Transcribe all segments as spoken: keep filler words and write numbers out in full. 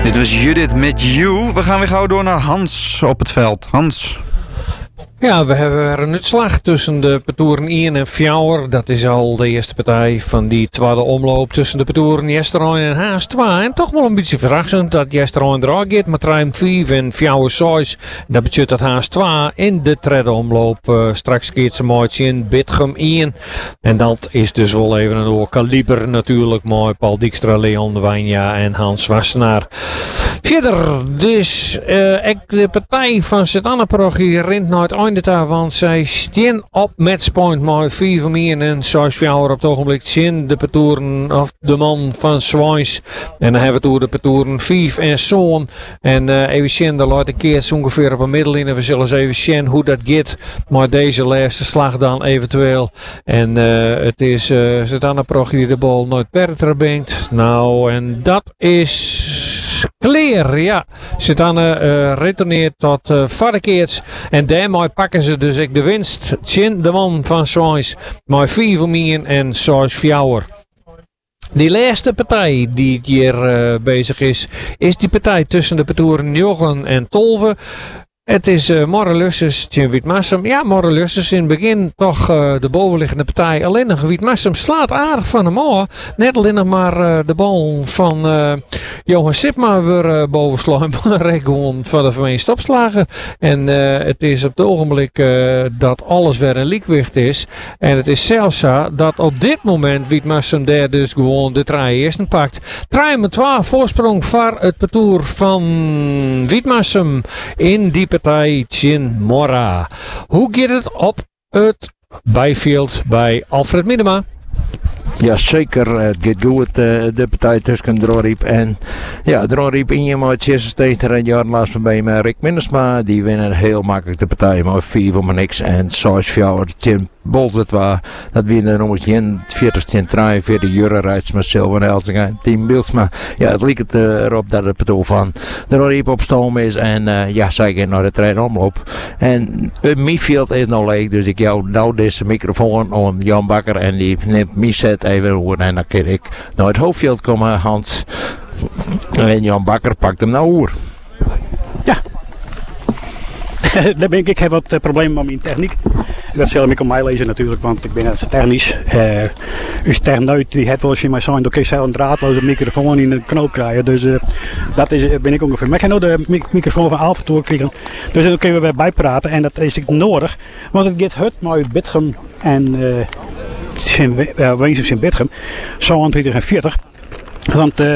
Dit was Judith met You. We gaan weer gauw door naar Hans op het veld. Hans. Ja, we hebben weer een uitslag tussen de Petoeren één en Fjouwer. Dat is al de eerste partij van die tweede omloop tussen de Petoeren Jesterijn en Haas twee. En toch wel een beetje verrassend dat Jesterijn eruit gaat met ruim vijf en Fjouwer zes. Dat betekent dat Haas twee in de tweede omloop uh, straks keert ze maatje in Bitgem één. En dat is dus wel even een oor kaliber natuurlijk. Mooi Paul Dijkstra, Leon de Wijnja en Hans Wassenaar. Verder dus uh, ik de partij van Sint-Anna-parochie rint naar het einde daar, want zij staan op matchpoint met vier van mij en zes Fjouwer op het ogenblik. Tien de Petoeren of de man van Zwijns. En dan hebben we de Petoeren vijf en zoon. En uh, even zien, de laat een keer ongeveer op een middel in. En we zullen eens even zien hoe dat gaat. Maar deze laatste slag dan eventueel. En uh, het is uh, Sint-Anna-parochie die de bal nooit verder brengt. Nou, en dat is clear, ja. Sint-Anne uh, returneert tot uh, Vardekeerts. En daarmee pakken ze dus ik de winst. Tjen de man van Zwijns. Maar vier van mij en zes Fjouwer. Die laatste partij die hier uh, bezig is, is die partij tussen de Petoeren negen en twaalf. Het is uh, Morrelusses tegen Wietmassum. Ja, Morrelusses in het begin toch uh, de bovenliggende partij. Alleen nog Wietmassum slaat aardig van hem af. Net alleen nog maar uh, de bal van uh, Johan Sipma weer uh, bovenslaan. Maar gewoon van de vermeende opslagen. En uh, het is op het ogenblik uh, dat alles weer een liekwicht is. En het is zelfs zo dat op dit moment Wietmassum daar dus gewoon de trein eerst pakt. Trein met twee voorsprong voor het parcours van Wietmassum in die partij Tjen Mora. Hoe gaat het op het bijveld bij Alfred Minema? Ja, zeker. Het gaat goed, uh, de partij tussen Dronriep en ja, Dronriep in je maat zesenzestig en jaar laatst bij mij Rick Mindersma. Die winnen heel makkelijk de partij, maar vier voor maar niks. En zes Fjouwer, Tjen Bolzet was, dat winnen nog eens veertig centraal voor de Jurre rijdt met Silver en Elsinga en Team Beeldsma. Ja, het lijkt het uh, erop dat het partij van Dronriep op stoom is en uh, ja, zij gaan naar de trein omloop. En het middenveld is nog leeg, dus ik jou nou deze microfoon aan Jan Bakker en die neemt mij set even hoor en dan kan ik naar het hoofdveld komen, Hans. En Jan Bakker pakt hem nou hoor. Ja. Daar ben ik, ik heb wat uh, problemen met mijn techniek. Dat zal ik op mij lezen natuurlijk, want ik ben het technisch. Uh, dus techneut die het wel eens in mij zijn, dan kun je zelf een draadloze microfoon in de knoop krijgen. Dus uh, dat is, ben ik ongeveer. Maar ik ga nu de mic- microfoon van Alfa doorkrijgen. Dus dan kunnen we weer bijpraten en dat is nodig. Want het gaat hut met Bitgem en uh, Weensum in Bitgem. zevenentwintig en veertig. Want uh,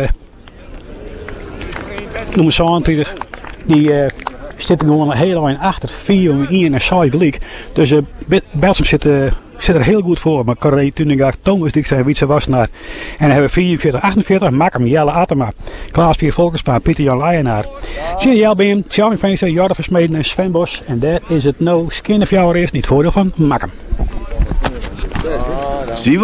nummer zevenentwintig die uh, zit er gewoon een hele lijn achter. vier en één en zes gelijk. Dus uh, Belsum zit, uh, zit er heel goed voor. Maar Corrie Tuningaard, Thomas Dijkstra en Wietse Wassenaar. En dan hebben we vierenveertig, achtenveertig. Makkem, Jelle Atema, Klaas Pier Volkerspa, Pieter Jan Leijenaar. Zie je bij hem, Tjouwing Veenster, Jorda Versmeden en Sven Bos. En daar is het nou Skinnerfjouwer eerst niet voordeel van Makkem. Zie